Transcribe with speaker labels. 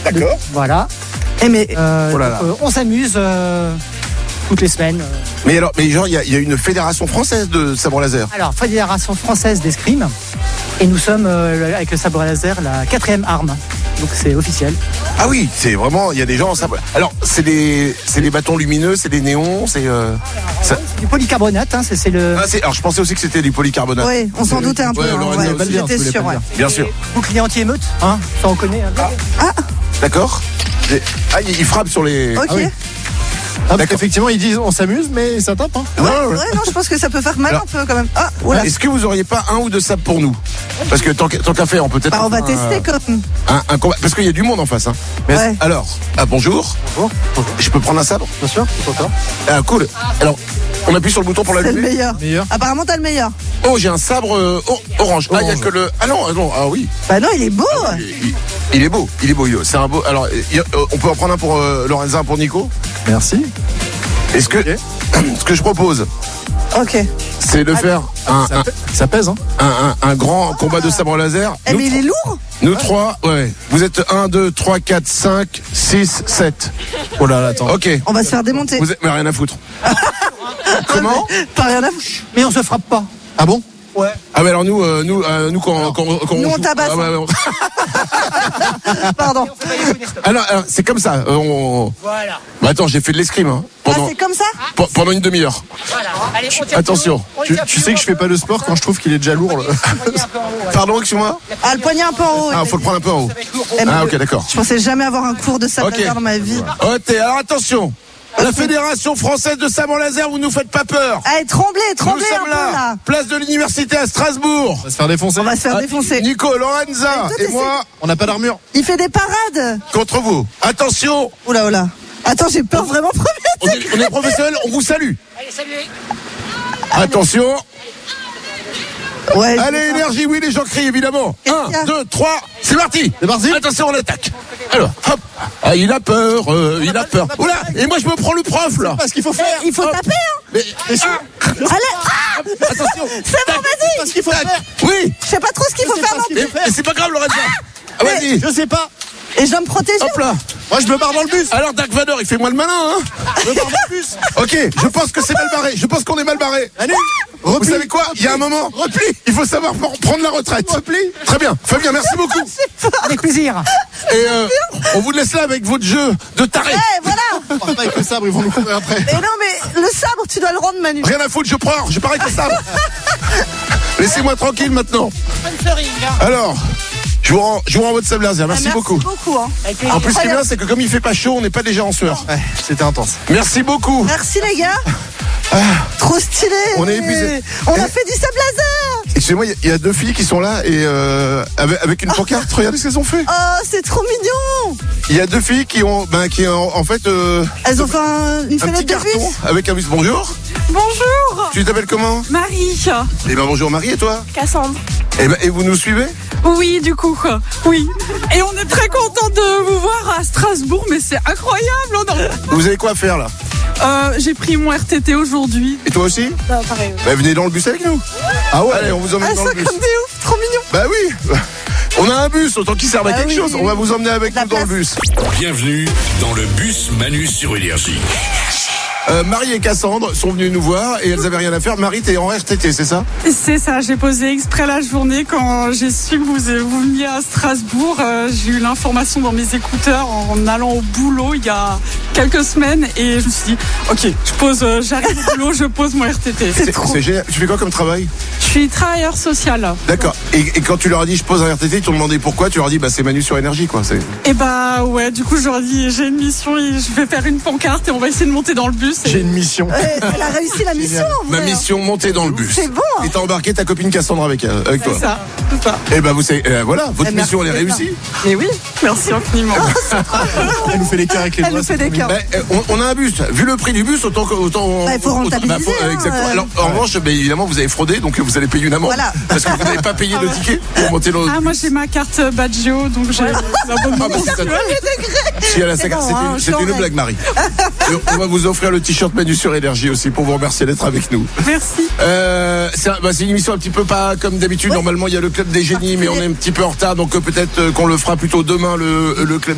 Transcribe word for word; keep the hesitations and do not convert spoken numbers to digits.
Speaker 1: D'accord.
Speaker 2: Voilà.
Speaker 3: Eh mais
Speaker 2: Euh,
Speaker 1: Oh là là.
Speaker 2: donc, euh, on s'amuse euh, toutes les semaines.
Speaker 1: Mais alors, mais genre, il y, a- il y a une fédération française de sabre laser.
Speaker 2: Alors, Fédération française d'escrime. Et nous sommes, euh, avec le sabre laser, la quatrième arme. Donc c'est officiel.
Speaker 1: Ah oui, c'est vraiment, il y a des gens en sabre. Alors, c'est des, c'est des bâtons lumineux, c'est des néons, c'est. Euh, ça-
Speaker 2: C'est du polycarbonate, hein, c'est, c'est le
Speaker 1: Ah, c'est- alors, je pensais aussi que c'était du polycarbonate.
Speaker 3: oui, on s'en doutait un peu.
Speaker 1: Ouais,
Speaker 3: hein,
Speaker 1: Lorenza
Speaker 3: ouais,
Speaker 1: aussi.
Speaker 3: J'étais sûr, ouais.
Speaker 1: Bien sûr.
Speaker 2: bouclier anti-émeute, hein, ça on connaît. Hein.
Speaker 1: D'accord. J'ai- Ah, il il frappe sur les.
Speaker 3: Ok.
Speaker 4: Ah oui. Ah, parce qu'effectivement, ils disent on s'amuse, mais ça tape. Hein.
Speaker 1: Non, non, non.
Speaker 3: Ouais, non, je pense que ça peut faire mal
Speaker 1: Alors-
Speaker 3: un peu quand même. Ah, oula.
Speaker 1: Est-ce que vous auriez pas un ou deux sabres pour nous? Parce que tant qu'à tant qu'à faire, on peut peut-être.
Speaker 3: Bah, on va
Speaker 1: un-
Speaker 3: tester quand même.
Speaker 1: Un, un combat. Parce qu'il y a du monde en face. Hein. Mais
Speaker 3: Ouais.
Speaker 1: alors, ah, bonjour.
Speaker 4: Bonjour. Bonjour.
Speaker 1: Je peux prendre un sabre?
Speaker 4: Bien sûr, pourquoi pas.
Speaker 1: Ah, cool. Alors, on appuie sur le bouton pour
Speaker 3: C'est le
Speaker 1: l'allumer.
Speaker 3: meilleur.
Speaker 4: Meilleur.
Speaker 3: Apparemment, t'as le meilleur.
Speaker 1: Oh, j'ai un sabre euh, oh, orange. Ah, il y a
Speaker 4: Orange.
Speaker 1: que le. Ah non, ah non, ah oui.
Speaker 3: Bah non, il est beau.
Speaker 1: Il, il- il est beau, il est beau. il- C'est un beau. Alors, il- euh, on peut en prendre un pour euh, Lorenza, un pour Nico.
Speaker 4: Merci.
Speaker 1: Est-ce que,
Speaker 4: Ok.
Speaker 1: ce que je propose,
Speaker 3: Ok.
Speaker 1: c'est de faire un,
Speaker 4: Ça,
Speaker 1: un,
Speaker 4: pè- ça pèse, hein.
Speaker 1: un, un- un grand combat de sabre laser.
Speaker 3: Eh,
Speaker 1: Nous,
Speaker 3: mais il est lourd.
Speaker 1: nous trois, ouais. Vous êtes un, deux, trois, quatre, cinq, six, sept.
Speaker 4: Oh là là, attends.
Speaker 1: Ok.
Speaker 3: On va se faire démonter.
Speaker 1: Vous êtes, mais rien à foutre. Comment?
Speaker 3: Pas rien à foutre.
Speaker 2: Mais on se frappe pas.
Speaker 4: Ah bon?
Speaker 2: Ouais.
Speaker 1: Ah mais alors nous, euh, nous, euh, nous quand, quand, quand
Speaker 3: Nous, on
Speaker 1: joue-
Speaker 3: tabasse,
Speaker 1: ah, ouais,
Speaker 3: hein.
Speaker 1: ouais, on-
Speaker 3: Pardon.
Speaker 1: alors, alors, c'est comme ça. euh, on...
Speaker 2: Voilà.
Speaker 1: Bah, attends, j'ai fait de l'escrime hein,
Speaker 3: Ah,
Speaker 1: pendant,
Speaker 3: c'est comme ça.
Speaker 1: pe- pendant une demi-heure.
Speaker 2: Voilà. Allez, on tire
Speaker 1: Attention.
Speaker 2: plus haut, on
Speaker 4: Tu,
Speaker 2: tire
Speaker 4: tu
Speaker 2: plus
Speaker 4: sais que
Speaker 2: haut.
Speaker 4: je fais pas de sport quand je trouve qu'il est déjà lourd. le-
Speaker 2: Poignet un peu en haut, ouais.
Speaker 1: Pardon, excuse-moi.
Speaker 3: Ah, le poignet un peu en haut.
Speaker 1: Ah, faut le prendre un peu en haut.
Speaker 2: Ça va être lourd.
Speaker 3: Eh, mais
Speaker 1: Ah,
Speaker 3: le-
Speaker 1: ok, d'accord.
Speaker 3: Je pensais jamais avoir un cours de sabre
Speaker 1: Ok.
Speaker 3: laser dans ma vie.
Speaker 1: Ok, alors attention. La Fédération française de sabre laser, vous nous faites pas peur.
Speaker 3: Allez, tremblez,
Speaker 1: Nous
Speaker 3: tremblez un
Speaker 1: sommes
Speaker 3: peu
Speaker 1: là,
Speaker 3: là.
Speaker 1: place de l'université à Strasbourg.
Speaker 4: On va se faire défoncer.
Speaker 3: On va se faire
Speaker 1: Ah,
Speaker 3: défoncer.
Speaker 1: Nico, Lorenza
Speaker 3: toi,
Speaker 1: et
Speaker 3: t'essaies-
Speaker 1: moi
Speaker 4: On n'a pas d'armure.
Speaker 3: Il fait des parades.
Speaker 1: contre vous. Attention,
Speaker 3: Oula, oula. Attends, j'ai peur vraiment
Speaker 1: on
Speaker 3: premier.
Speaker 1: est, on est professionnels, on vous salue.
Speaker 2: Allez, salut.
Speaker 1: Attention.
Speaker 3: Ouais.
Speaker 1: Allez, énergie, oui, les gens crient évidemment.
Speaker 3: Qu'est-ce
Speaker 1: Un,
Speaker 3: qu'il y a
Speaker 1: deux, trois, c'est parti.
Speaker 4: C'est parti.
Speaker 1: Attention, on attaque. Alors, hop. Ah, il a peur, euh, il a peur. Oula, et moi je me prends le prof là.
Speaker 4: Pas ce qu'il faut faire.
Speaker 3: Il faut
Speaker 1: Hop.
Speaker 3: taper, hein.
Speaker 1: Mais,
Speaker 4: Mais sûr.
Speaker 1: ah,
Speaker 3: Allez, ah,
Speaker 1: attention.
Speaker 3: c'est bon, vas-y.
Speaker 4: Pas ce qu'il faut faire.
Speaker 1: Oui.
Speaker 3: Je sais pas trop ce qu'il faut
Speaker 4: sais
Speaker 3: faire
Speaker 4: pas
Speaker 3: non
Speaker 4: ce qu'il
Speaker 3: plus.
Speaker 1: Mais, mais c'est pas grave, Lorenza. Ah, vas-y.
Speaker 4: Je sais pas.
Speaker 3: Et je dois me protéger.
Speaker 1: Hop là.
Speaker 4: Moi, je me barre dans le bus.
Speaker 1: Alors, Dark Vador, il fait moins le malin, hein.
Speaker 4: Je me barre dans le bus.
Speaker 1: Ok, je pense que c'est mal barré. Je pense qu'on est mal barré.
Speaker 4: Allez.
Speaker 1: Vous
Speaker 4: Repli.
Speaker 1: savez quoi? Il y a un moment. Repli. Il faut savoir pour- prendre la retraite.
Speaker 4: Repli.
Speaker 1: Très bien. Fabien, merci beaucoup.
Speaker 2: Avec plaisir.
Speaker 1: Et euh, on vous laisse là avec votre jeu de taré.
Speaker 3: Eh, voilà.
Speaker 4: On part pas avec le sabre, ils vont nous courir après.
Speaker 3: Mais non, mais le sabre, tu dois le rendre, Manu.
Speaker 1: Rien à foutre, je prends. Je pars avec le sabre. Laissez-moi tranquille maintenant.
Speaker 2: Sponsoring, hein.
Speaker 1: Alors, je vous rends, je vous rends votre sable laser. Merci,
Speaker 3: Ah,
Speaker 1: beaucoup.
Speaker 3: beaucoup, hein.
Speaker 2: Avec
Speaker 1: En
Speaker 2: plaisir.
Speaker 1: plus, ce qui est bien, c'est que comme il fait pas chaud, on n'est pas déjà en sueur.
Speaker 4: Ouais, c'était intense.
Speaker 1: Merci beaucoup.
Speaker 3: Merci les gars. Trop stylé.
Speaker 1: On est épuisé.
Speaker 3: On a
Speaker 1: Eh.
Speaker 3: fait du sable laser.
Speaker 1: Excusez-moi, il y a- il y, a deux filles qui sont là et euh, avec, avec une pancarte. Regardez ce qu'elles ont fait.
Speaker 3: Oh, c'est trop mignon.
Speaker 1: Il y a deux filles qui ont, ben, qui ont en fait euh,
Speaker 3: Elles ont fait un- une
Speaker 1: un petit
Speaker 3: fenêtre de
Speaker 1: carton
Speaker 3: bus.
Speaker 1: avec un bus. Bonjour.
Speaker 5: Bonjour,
Speaker 1: Tu t'appelles comment?
Speaker 5: Marie,
Speaker 1: Eh ben bonjour Marie, et toi?
Speaker 5: Cassandre.
Speaker 1: Eh ben, et vous nous suivez?
Speaker 5: Oui, du coup, oui. Et on est très content de vous voir à Strasbourg, mais c'est incroyable. On a-
Speaker 1: Vous avez quoi à faire là?
Speaker 5: Euh, j'ai pris mon R T T aujourd'hui.
Speaker 1: Et toi aussi?
Speaker 5: Ah, pareil.
Speaker 1: Bah, venez dans le bus avec nous. Ah ouais. Allez, on vous emmène
Speaker 3: Ah,
Speaker 1: dans
Speaker 3: ça
Speaker 1: le bus.
Speaker 3: comme des ouf, trop mignon.
Speaker 1: Bah oui. On a un bus, autant qu'il serve à
Speaker 3: Bah
Speaker 1: quelque
Speaker 3: oui.
Speaker 1: chose. On va vous emmener avec
Speaker 3: La
Speaker 1: nous dans le
Speaker 3: place.
Speaker 1: bus.
Speaker 6: Bienvenue dans le bus Manu sur Énergie.
Speaker 1: Euh, Marie et Cassandre sont venues nous voir et elles avaient rien à faire. Marie, t'es en R T T, c'est ça?
Speaker 5: C'est ça, j'ai posé exprès la journée quand j'ai su que vous, vous veniez à Strasbourg. Euh, j'ai eu l'information dans mes écouteurs en allant au boulot il y a quelques semaines et je me suis dit, ok, je pose, euh, j'arrive au boulot, je pose mon R T T.
Speaker 1: C'est c'est génial. Tu fais quoi comme travail?
Speaker 5: Je suis travailleur social.
Speaker 1: D'accord. Et, et quand tu leur as dit je pose un R T T, ils t'ont demandé pourquoi? Tu leur as dit bah c'est Manu sur Énergie quoi. C'est...
Speaker 5: Et bah ouais, du coup je leur dis j'ai une mission et je vais faire une pancarte et on va essayer de monter dans le bus. Et...
Speaker 4: J'ai une mission.
Speaker 3: Ouais, elle a réussi la mission. en
Speaker 1: Ma
Speaker 3: vrai.
Speaker 1: mission, monter dans le bus.
Speaker 3: C'est bon, hein.
Speaker 1: Et t'as embarqué ta copine Cassandre avec, euh, avec toi.
Speaker 5: C'est ça, c'est ça.
Speaker 1: Et ben vous savez, euh, voilà, votre
Speaker 3: Eh,
Speaker 1: mission elle est
Speaker 3: merci,
Speaker 1: réussie.
Speaker 5: Mais oui, merci infiniment.
Speaker 4: Elle nous fait des cœurs avec les
Speaker 3: Elle
Speaker 4: doigts.
Speaker 3: nous fait
Speaker 4: c'est
Speaker 3: des
Speaker 4: trop
Speaker 3: cœurs.
Speaker 4: mignon.
Speaker 1: Ben, euh, on, on a un bus. Vu le prix du bus, autant que autant.
Speaker 3: Bah, il faut
Speaker 1: autant-
Speaker 3: rentabiliser,
Speaker 1: faut- euh,
Speaker 3: hein,
Speaker 1: exactement.
Speaker 3: euh.
Speaker 1: Alors en revanche, ben, évidemment, vous avez fraudé, donc vous allez payer une amende.
Speaker 3: Voilà.
Speaker 1: Parce que vous n'avez pas payé le ticket pour monter dans le
Speaker 5: Ah moi j'ai ma carte Badgio donc j'ai l'abonnement.
Speaker 1: Ah, bah, c'est ça. Si, elle a sa
Speaker 3: C'est
Speaker 1: carte,
Speaker 3: bon,
Speaker 1: c'était
Speaker 3: hein,
Speaker 1: une-
Speaker 3: je
Speaker 1: c'était une
Speaker 3: l'aurai.
Speaker 1: blague, Marie. Et on va vous offrir le t-shirt Manu sur Énergie aussi pour vous remercier d'être avec nous.
Speaker 5: Merci.
Speaker 1: Euh, c'est, un- bah, c'est une émission un petit peu pas comme d'habitude.
Speaker 3: Oui.
Speaker 1: Normalement, il y a le club des génies, mais on est un petit peu en retard, donc euh, peut-être euh, qu'on le fera plutôt demain, le, le club